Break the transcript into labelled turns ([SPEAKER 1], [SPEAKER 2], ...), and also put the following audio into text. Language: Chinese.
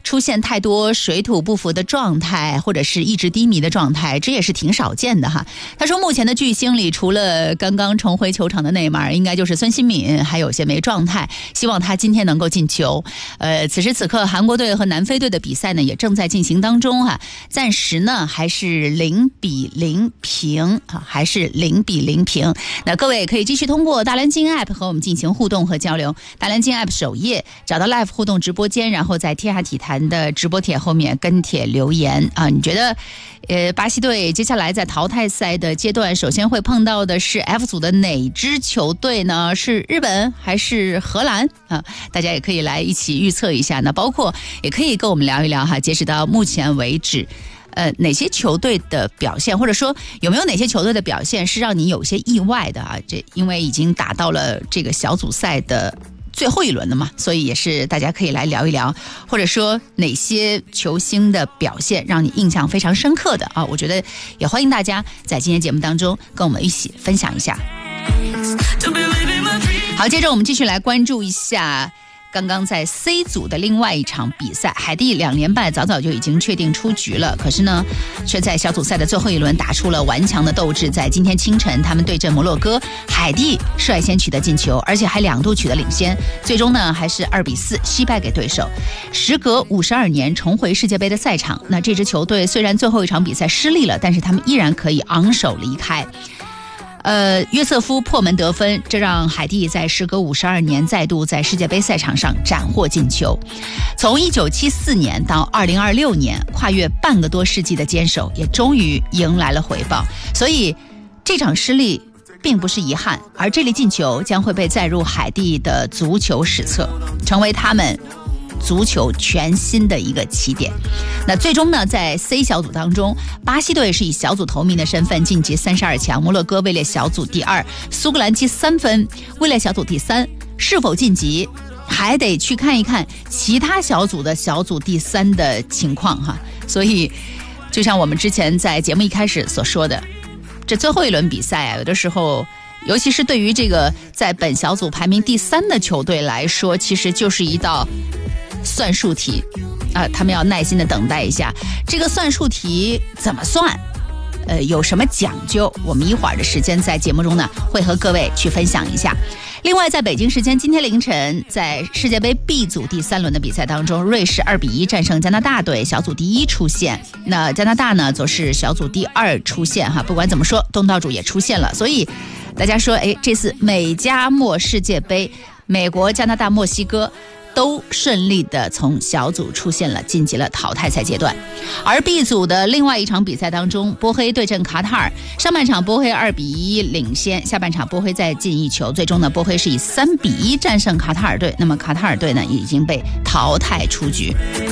[SPEAKER 1] 出现太多水土不服的状态，或者是一直低迷的状态，这也是挺少见的哈。他说目前的巨星里，除了刚刚重回球场的内马尔，应该就是孙兴敏，还有些没状态，希望他今天能够进球。此时此刻韩国队和南非队的比赛呢也正在进行当中哈，暂时呢还是0-0平啊，还是0-0平。那各位可以继续通过大蓝鲸 App 和我们进行互动和交流。大蓝鲸 App 首页找到 Live 互动直播间，然后在天下体坛的直播帖后面跟帖留言啊。你觉得巴西队接下来在淘汰赛的阶段，首先会碰到的是 F 组的哪支球队呢？是日本还是荷兰啊？大家也可以来一起预测一下呢，包括也可以跟我们聊一聊哈，截止到目前为止哪些球队的表现，或者说有没有哪些球队的表现是让你有些意外的啊？这因为已经打到了这个小组赛的最后一轮了嘛，所以也是大家可以来聊一聊，或者说哪些球星的表现让你印象非常深刻的啊？我觉得也欢迎大家在今天节目当中跟我们一起分享一下。好，接着我们继续来关注一下刚刚在 C 组的另外一场比赛，海地2连败早早就已经确定出局了，可是呢却在小组赛的最后一轮打出了顽强的斗志。在今天清晨他们对阵摩洛哥，海地率先取得进球，而且还2度取得领先，最终呢还是2-4惜败给对手。时隔52年重回世界杯的赛场，那这支球队虽然最后一场比赛失利了，但是他们依然可以昂首离开。约瑟夫破门得分，这让海地在时隔52年再度在世界杯赛场上斩获进球。从1974年到2026年，跨越半个多世纪的坚守也终于迎来了回报，所以这场失利并不是遗憾，而这粒进球将会被载入海地的足球史册，成为他们足球全新的一个起点。那最终呢，在 C 小组当中，巴西队是以小组头名的身份晋级32强，摩洛哥位列小组第2，苏格兰积3分位列小组第3。是否晋级还得去看一看其他小组的小组第3的情况哈。所以就像我们之前在节目一开始所说的，这最后一轮比赛啊，有的时候尤其是对于这个在本小组排名第3的球队来说，其实就是一道算术题啊，他们要耐心的等待一下。这个算术题怎么算？有什么讲究？我们一会儿的时间在节目中呢，会和各位去分享一下。另外，在北京时间今天凌晨，在世界杯 B 组第3轮的比赛当中，瑞士2-1战胜加拿大队，小组第1出现。那加拿大呢，则是小组第2出现哈。不管怎么说，东道主也出现了，所以大家说，这次美加墨世界杯，美国、加拿大、墨西哥都顺利的从小组出现了，晋级了淘汰赛阶段。而 B 组的另外一场比赛当中，波黑对阵卡塔尔，上半场波黑2-1领先，下半场波黑再进1球，最终呢波黑是以3-1战胜卡塔尔队，那么卡塔尔队呢已经被淘汰出局。